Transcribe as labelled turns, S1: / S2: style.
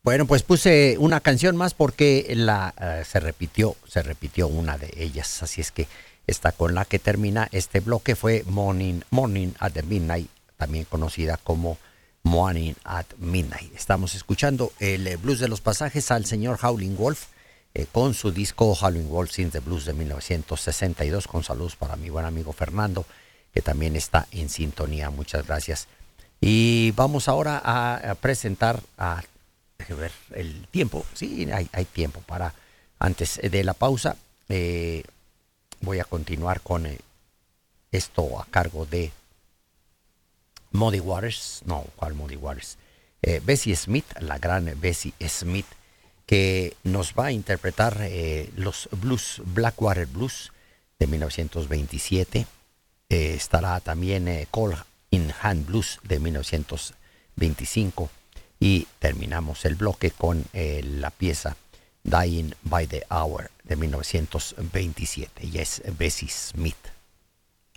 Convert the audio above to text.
S1: Bueno, pues puse una canción más porque se repitió una de ellas, así es que esta con la que termina este bloque fue Morning at the Midnight, también conocida como Morning at Midnight. Estamos escuchando el blues de los pasajes al señor Howlin' Wolf con su disco Howlin' Wolf Sings the Blues de 1962, con saludos para mi buen amigo Fernando, que también está en sintonía. Muchas gracias. Y vamos ahora a presentar a déjeme ver el tiempo. Sí, hay tiempo para antes de la pausa. Voy a continuar con esto a cargo de Muddy Waters. No, ¿cuál Muddy Waters? Bessie Smith, la gran Bessie Smith, que nos va a interpretar los blues, Blackwater Blues de 1927. Estará también Call in Hand Blues de 1925. Y terminamos el bloque con la pieza Dying by the Hour de 1927. Y es Bessie Smith.